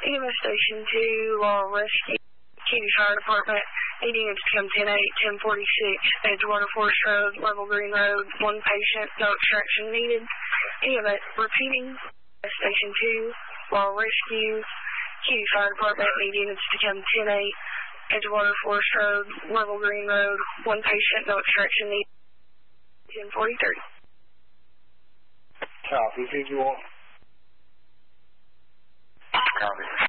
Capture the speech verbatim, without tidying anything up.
E M S Station two, Laurel Rescue, Keedy Fire Department, needing it to come ten eight, ten forty-six, Edgewater Forest Road, Level Green Road, one patient, no extraction needed. E M S, repeating, Station two, Laurel Rescue, Keedy Fire Department, needing it to come ten eight, Edgewater Forest Road, Level Green Road, one patient, no extraction needed, ten forty-three. Copy, visual. Copy.